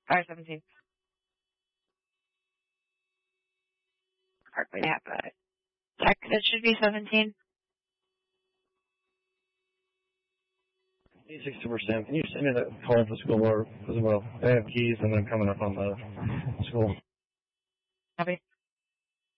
517. Parkway Napa. Check, that should be 17. 62%. Can you send me that call for school board as well? They have keys and I'm coming up on the school. Copy.